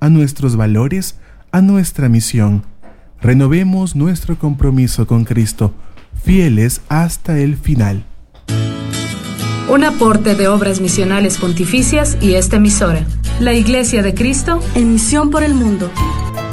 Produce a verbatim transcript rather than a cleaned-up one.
a nuestros valores, a nuestra misión. Renovemos nuestro compromiso con Cristo, fieles hasta el final. Un aporte de Obras Misionales Pontificias y esta emisora, la Iglesia de Cristo, en misión por el mundo.